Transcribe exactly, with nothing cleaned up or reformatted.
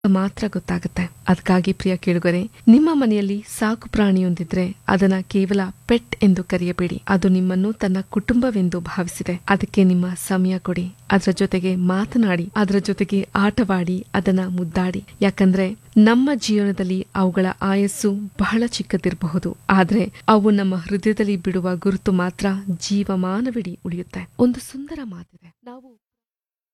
ಮಾತ್ರ ಗೊತ್ತಾಗುತ್ತೆ. ಅದಕ್ಕಾಗಿ ಪ್ರಿಯ ಕೇಳುಗರೆ, ನಿಮ್ಮ ಮನೆಯಲ್ಲಿ ಸಾಕು ಪ್ರಾಣಿಯೊಂದಿದ್ರೆ ಅದನ್ನ ಕೇವಲ ಪೆಟ್ ಎಂದು ಕರೆಯಬೇಡಿ. ಅದು ನಿಮ್ಮನ್ನು ತನ್ನ ಕುಟುಂಬವೆಂದು ಭಾವಿಸಿದೆ. ಅದಕ್ಕೆ ನಿಮ್ಮ ಸಮಯ ಕೊಡಿ, ಅದರ ಜೊತೆಗೆ ಮಾತನಾಡಿ, ಅದರ ಜೊತೆಗೆ ಆಟವಾಡಿ, ಅದನ್ನ ಮುದ್ದಾಡಿ. ಯಾಕಂದ್ರೆ ನಮ್ಮ ಜೀವನದಲ್ಲಿ ಅವುಗಳ ಆಯಸ್ಸು ಬಹಳ ಚಿಕ್ಕದಿರಬಹುದು, ಆದ್ರೆ ಅವು ನಮ್ಮ ಹೃದಯದಲ್ಲಿ ಬಿಡುವ ಗುರುತು ಮಾತ್ರ ಜೀವಮಾನವಿಡೀ ಉಳಿಯುತ್ತೆ. ಒಂದು ಸುಂದರ ಮಾತಿದೆ, ನಾವು